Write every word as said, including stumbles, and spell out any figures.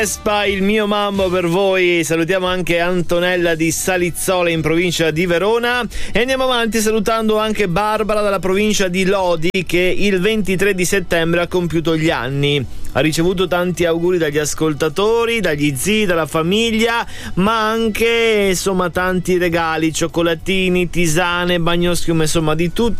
Vespa, il mio mambo per voi. Salutiamo anche Antonella di Salizzola in provincia di Verona e andiamo avanti salutando anche Barbara dalla provincia di Lodi che il ventitré di settembre ha compiuto gli anni. Ha ricevuto tanti auguri dagli ascoltatori, dagli zii, dalla famiglia, ma anche insomma tanti regali, cioccolatini, tisane, bagnoschiume, insomma di tutto